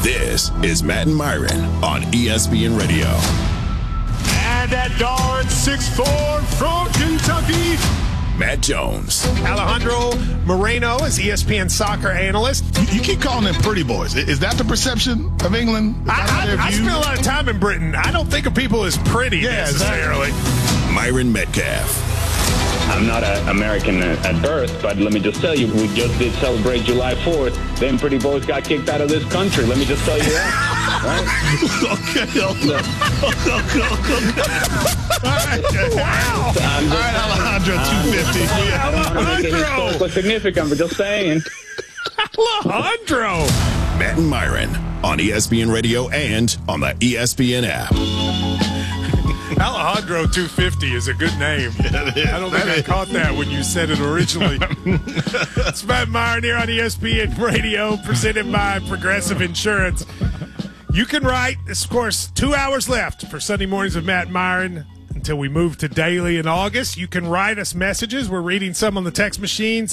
This is Matt and Myron on ESPN Radio. And that guard, 6'4", from Kentucky, Matt Jones. Alejandro Moreno is ESPN soccer analyst. You keep calling them pretty boys. Is that the perception of England? I spent a lot of time in Britain. I don't think of people as pretty necessarily. Myron Metcalf. I'm not an American at birth, but let me just tell you, we just did celebrate July 4th. Them pretty boys got kicked out of this country. Let me just tell you that. Right? Okay. Wow. All right, Alejandro, 250. Alejandro. What's significant, but just saying. Alejandro. Matt and Myron on ESPN Radio and on the ESPN app. Alejandro 250 is a good name. I don't think I caught that when you said it originally. It's Matt Myron here on ESPN Radio, presented by Progressive Insurance. You can write, of course, 2 hours left for Sunday mornings with Matt Myron until we move to daily in August. You can write us messages. We're reading some on the text machine,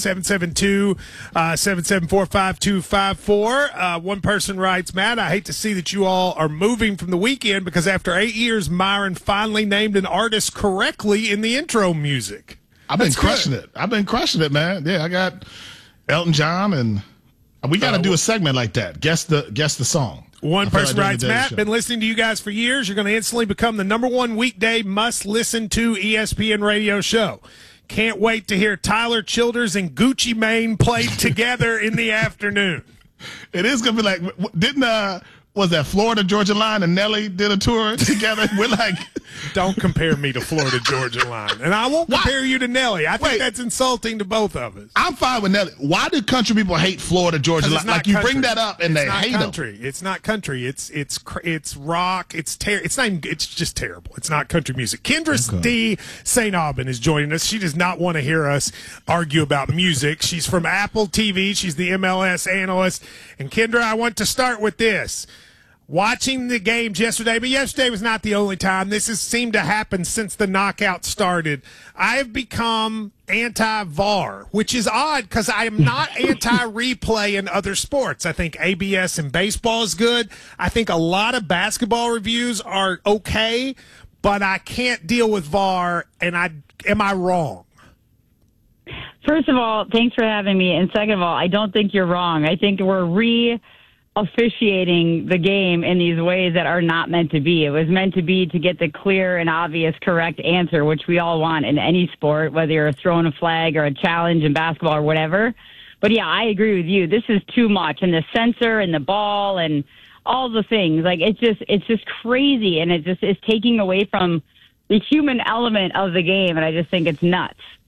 772-774-5254. One person writes, Matt, I hate to see that you all are moving from the weekend because after 8 years, Myron finally named an artist correctly in the intro music. I've been crushing it. Man. Yeah, I got Elton John, and we got to do a segment like that. Guess the song. One person writes, Matt, been listening to you guys for years. You're going to instantly become the number one weekday must-listen-to ESPN radio show. Can't wait to hear Tyler Childers and Gucci Mane played together in the afternoon. It is going to be like, was that Florida Georgia Line and Nelly did a tour together? We're like, don't compare me to Florida Georgia Line, and I won't compare you to Nelly. I think that's insulting to both of us. I'm fine with Nelly. Why do country people hate Florida Georgia Line? Like you bring that up and they hate country. It's not country. It's rock. It's just terrible. It's not country music. Kendra D. St. Aubin is joining us. She does not want to hear us argue about music. She's from Apple TV. She's the MLS analyst. And Kendra, I want to start with this. Watching the games yesterday, but yesterday was not the only time. This has seemed to happen since the knockout started. I have become anti-VAR, which is odd because I am not anti-replay in other sports. I think ABS in baseball is good. I think a lot of basketball reviews are okay, but I can't deal with VAR, and am I wrong? First of all, thanks for having me. And second of all, I don't think you're wrong. I think we're officiating the game in these ways that are not meant to be. It was meant to be to get the clear and obvious correct answer, which we all want in any sport, whether you're throwing a flag or a challenge in basketball or whatever. But yeah, I agree with you. This is too much. And the sensor and the ball and all the things, like it's just crazy. And it just is taking away from the human element of the game. And I just think it's nuts.